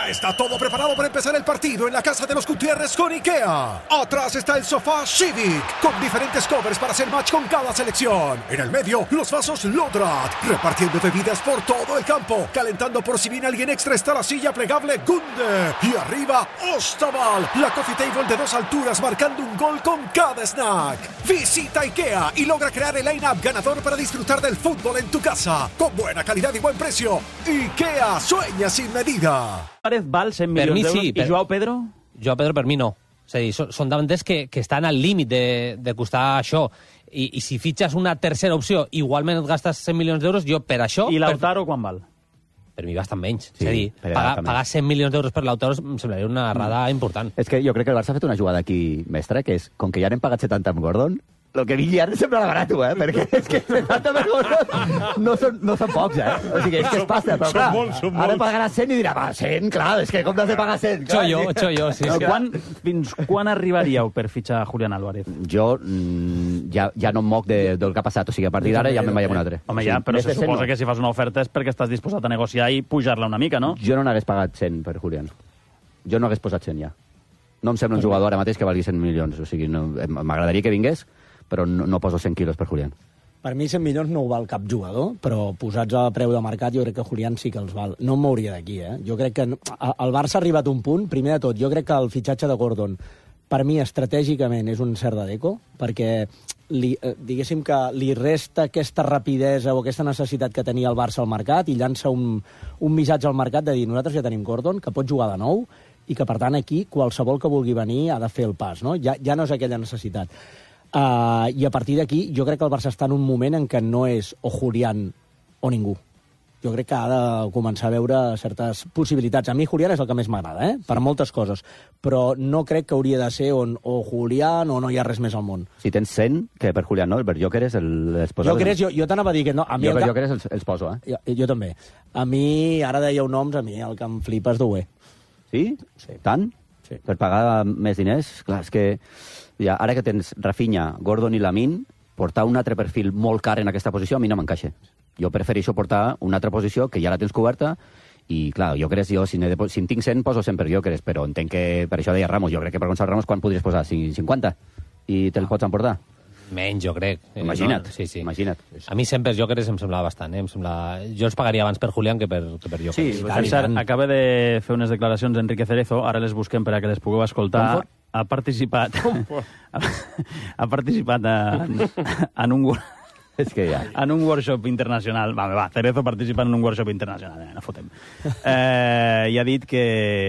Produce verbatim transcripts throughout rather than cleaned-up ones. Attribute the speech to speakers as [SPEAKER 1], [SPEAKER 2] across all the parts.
[SPEAKER 1] Ya está todo preparado para empezar el partido en la casa de los Gutiérrez con IKEA. Atrás está el sofá Civic, con diferentes covers para hacer match con cada selección. En el medio, los vasos Lodrat, repartiendo bebidas por todo el campo. Calentando por si viene alguien extra está la silla plegable Gunde. Y arriba, Ostaval, la coffee table de dos alturas marcando un gol con cada snack. Visita IKEA y logra crear el line-up ganador para disfrutar del fútbol en tu casa. Con buena calidad y buen precio. IKEA sueña sin medida.
[SPEAKER 2] Álvarez val cent milions d'euros
[SPEAKER 3] sí,
[SPEAKER 2] i Joao Pedro?
[SPEAKER 3] Joao Pedro per mi no. És a dir, són, són davanters que, que estan al límit de, de costar això. I, I si fitxes una tercera opció, igualment et gastes cent milions d'euros, jo per això...
[SPEAKER 2] I Lautaro per... quan val?
[SPEAKER 3] Per mi bastant menys.
[SPEAKER 4] Sí,
[SPEAKER 3] és a dir, pagar, pagar cent milions d'euros per Lautaro em semblaria una errada mm. important.
[SPEAKER 4] És que jo crec que el Barça ha fet una jugada aquí mestra, que és, com que ja n'hem pagat setanta amb Gordon, el que vingui ara sembla barat, eh? Perquè és que setanta per Gordon no són, no són pocs, eh? O sigui, és que es passa, però clar, molts, ara pagarà cent i dirà, va, cent, clar, és que com t'has de pagar cent?
[SPEAKER 3] Xollo, xollo, sí.
[SPEAKER 2] No, quan, fins quan arribaríeu per fitxar Julián Álvarez?
[SPEAKER 4] Jo mm, ja, ja no em moc de, del que ha passat, o sigui, a partir d'ara ja me'n vaig amb un altre.
[SPEAKER 2] Home, ja, però se suposa que si fas una oferta és perquè estàs disposat a negociar i pujar-la una mica, no?
[SPEAKER 4] Jo no n'hagués pagat cent per Julián. Jo no hagués posat cent ja. No em sembla un jugador ara mateix que valgui cent milions, o sigui, no, m'agradaria que vingués, però no, no poso cent quilos per Julián.
[SPEAKER 5] Per mi cent milions no ho val cap jugador, però posats a preu de mercat jo crec que Julián sí que els val. No em mouria d'aquí, eh? Jo crec que el Barça ha arribat a un punt, primer de tot, jo crec que el fitxatge de Gordon per mi estratègicament és un cert de deco, perquè li, diguéssim que li resta aquesta rapidesa o aquesta necessitat que tenia el Barça al mercat i llança un, un missatge al mercat de dir nosaltres ja tenim Gordon, que pot jugar de nou i que per tant aquí qualsevol que vulgui venir ha de fer el pas, no? Ja, ja no és aquella necessitat. Uh, I a partir d'aquí jo crec que el Barça està en un moment en què no és o Julián o ningú. Jo crec que ha de començar a veure certes possibilitats. A mi Julián és el que més m'agrada, eh? Per moltes coses, però no crec que hauria de ser on, o Julián o no hi ha res més al món.
[SPEAKER 4] Si tens cent, que per Julián no, el Berjóqueres el, els posa...
[SPEAKER 5] Jóqueres, jo, jo t'anava a dir que no. A mi
[SPEAKER 4] jo
[SPEAKER 5] el
[SPEAKER 4] Berjóqueres els, els poso, eh?
[SPEAKER 5] Jo, jo també. A mi, ara dèieu noms, a mi el que em flipa és Doué.
[SPEAKER 4] Sí? Sí. Tant? Sí. Per pagar més diners? Clar, és que... Ja, ara que tens Rafinha, Gordon i Lamine, portar un altre perfil molt car en aquesta posició a mi no m'encaixa. Jo prefereixo portar una altra posició que ja la tens coberta i, clar, jo crec, jo, si, de, si en tinc cent, poso cent per Jóqueres, però entenc que, per això deia Ramos, jo crec que per Gonçalo Ramos, quan podries posar? cinquanta? I te'l pots emportar?
[SPEAKER 3] Menys, jo crec.
[SPEAKER 4] Imagina't,
[SPEAKER 3] no? sí, sí.
[SPEAKER 4] imagina't.
[SPEAKER 3] A mi sempre Jóqueres em semblava bastant. Eh? Em sembla... Jo els pagaria abans per Julián que per, que per Jóqueres.
[SPEAKER 2] Sí, per cert, acaba de fer unes declaracions Enrique Cerezo, ara les busquem per a que les pugueu escoltar.
[SPEAKER 4] Comfort?
[SPEAKER 2] Ha participat... ha participat en, en un...
[SPEAKER 4] És que ja...
[SPEAKER 2] En un workshop internacional. Va, va, Cerezo participa en un workshop internacional, eh, no fotem. Eh, I ha dit que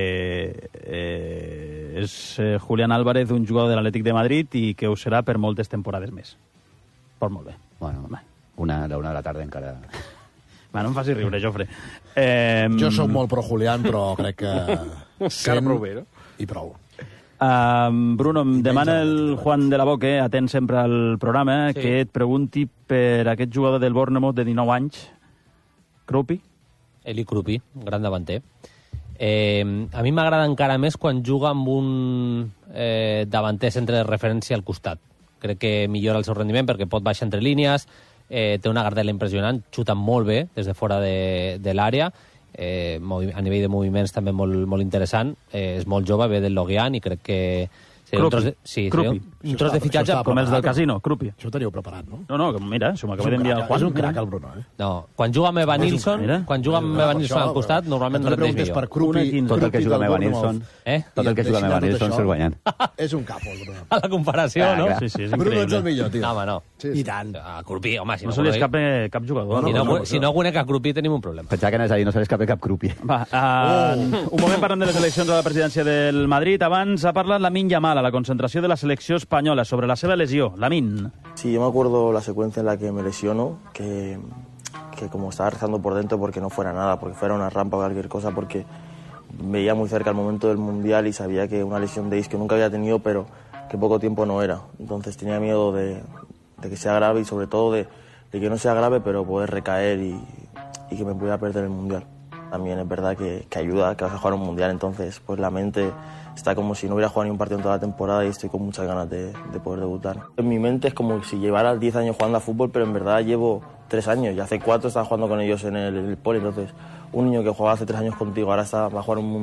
[SPEAKER 2] eh, és eh, Julián Álvarez, un jugador de l'Atlètic de Madrid, i que ho serà per moltes temporades més. Pues molt bé.
[SPEAKER 4] Bueno, una, a la una de la tarda encara...
[SPEAKER 2] Va, no em facis riure, Jofre. Eh,
[SPEAKER 6] jo soc molt pro Julián, però crec que...
[SPEAKER 7] Encara prou bé, no?
[SPEAKER 6] I prou.
[SPEAKER 2] Uh, Bruno, em demana el Juan de la Boque, atent sempre al programa, sí. que et pregunti per aquest jugador del Bournemouth de dinou anys, Krupi.
[SPEAKER 3] Eli Krupi, gran davanter. Eh, a mi m'agrada encara més quan juga amb un eh, davanter centre de referència al costat. Crec que millora el seu rendiment perquè pot baixar entre línies, eh, té una gardela impressionant, xuta molt bé des de fora de, de l'àrea, eh, a nivell de moviments també molt, molt interessant, eh, és molt jove, ve del Lorient i crec que seria un tros de, sí, seria un, un tros de fitxatge
[SPEAKER 2] com els del casino, Krupi.
[SPEAKER 6] Això ho teníeu preparat, no?
[SPEAKER 2] No, no, mira, això m'acaba d'enviar el Juan.
[SPEAKER 6] És un crac, el Bruno, eh?
[SPEAKER 3] No, quan juga amb Evan Nilsson, quan juga amb Evan Nilsson al costat, normalment rendeix millor.
[SPEAKER 6] Per Krupi,
[SPEAKER 4] tot el que juga amb Evan Nilsson, eh? tot el que juga amb Evan Nilsson se'l guanyen.
[SPEAKER 6] És un capo, el Bruno.
[SPEAKER 3] A la comparació, no?
[SPEAKER 2] Sí, sí, és
[SPEAKER 6] Bruno
[SPEAKER 2] increïble.
[SPEAKER 6] ets el millor, tio.
[SPEAKER 3] No, home, no.
[SPEAKER 5] I tant.
[SPEAKER 3] A Krupi, home, si
[SPEAKER 2] No
[SPEAKER 3] no,
[SPEAKER 2] se li escapa cap jugador.
[SPEAKER 3] si no, si no conec a Krupi tenim un problema.
[SPEAKER 4] Pensava que anaves a dir no se li escapa cap Krupi.
[SPEAKER 2] Va, uh, un moment parlant de les eleccions a la presidència del Madrid. Abans ha parlat Lamine Yamal a la concentració de la selecció espanyola sobre la seva lesió. Lamine.
[SPEAKER 8] Sí, yo me acuerdo la secuencia en la que me lesiono, que, que como estaba rezando por dentro porque no fuera nada, porque fuera una rampa o cualquier cosa, porque veía muy cerca el momento del Mundial y sabía que una lesión de isquio nunca había tenido, pero que poco tiempo no era. Entonces tenía miedo de, de que sea grave y sobre todo de, de que no sea grave, pero poder recaer y, y que me pudiera perder el Mundial. También es verdad que, que ayuda, que vas a jugar un Mundial, entonces pues la mente está como si no hubiera jugado ni un partido en toda la temporada y estoy con muchas ganas de, de poder debutar. En mi mente es como si llevara diez años jugando a fútbol, pero en verdad llevo tres años y hace cuatro estaba jugando con ellos en el, en el poli, entonces un niño que jugaba hace tres años contigo ahora está, va a jugar un Mundial.